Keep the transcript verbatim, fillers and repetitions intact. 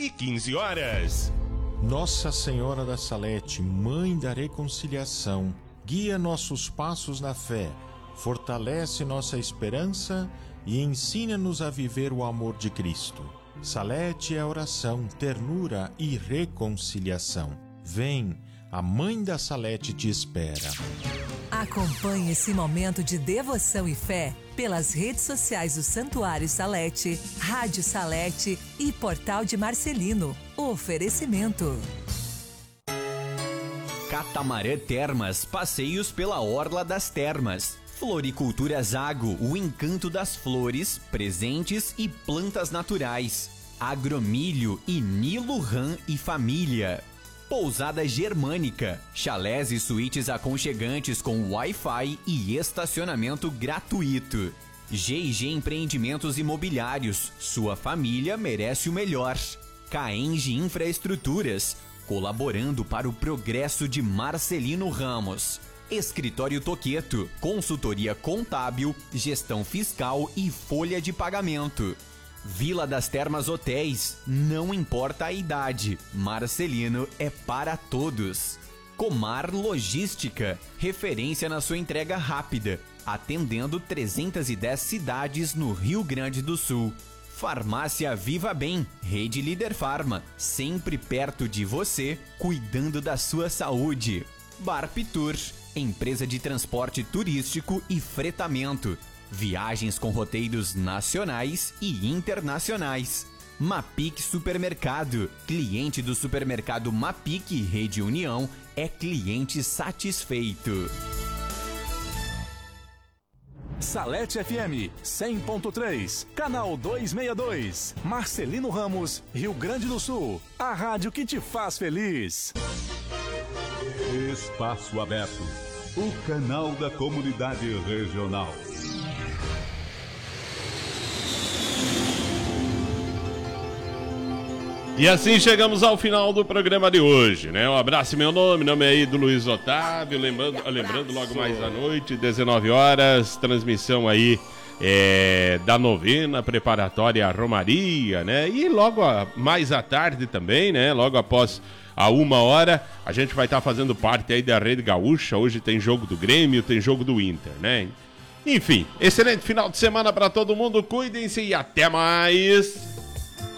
e quinze horas. Nossa Senhora da Salete, Mãe da Reconciliação, guia nossos passos na fé, fortalece nossa esperança e ensina-nos a viver o amor de Cristo. Salete é oração, ternura e reconciliação. Vem, a Mãe da Salete te espera. Acompanhe esse momento de devoção e fé pelas redes sociais do Santuário Salete, Rádio Salete e Portal de Marcelino. Oferecimento. Catamarã Termas, passeios pela Orla das Termas. Floricultura Zago, o encanto das flores, presentes e plantas naturais. Agromilho e Nilo Ram e Família. Pousada Germânica, chalés e suítes aconchegantes com Wi-Fi e estacionamento gratuito. G e G Empreendimentos Imobiliários, sua família merece o melhor. Caenge Infraestruturas, colaborando para o progresso de Marcelino Ramos. Escritório Toqueto, consultoria contábil, gestão fiscal e folha de pagamento. Vila das Termas Hotéis, não importa a idade, Marcelino é para todos. Comar Logística, referência na sua entrega rápida, atendendo trezentas e dez cidades no Rio Grande do Sul. Farmácia Viva Bem, Rede Líder Farma, sempre perto de você, cuidando da sua saúde. Barpitur, empresa de transporte turístico e fretamento. Viagens com roteiros nacionais e internacionais. Mapic Supermercado, cliente do supermercado Mapic Rede União, é cliente satisfeito. Salete F M cem ponto três, canal duzentos e sessenta e dois, Marcelino Ramos, Rio Grande do Sul, a rádio que te faz feliz. Espaço Aberto, o canal da comunidade regional. E assim chegamos ao final do programa de hoje, né? Um abraço em meu nome, nome aí do Luiz Otávio, lembrando, lembrando logo mais à noite, dezenove horas, transmissão aí é, da novena preparatória à Romaria, né? E logo a, mais à tarde também, né? Logo após a uma hora, a gente vai estar fazendo parte aí da Rede Gaúcha. Hoje tem jogo do Grêmio, tem jogo do Inter, né? Enfim, excelente final de semana para todo mundo, cuidem-se e até mais!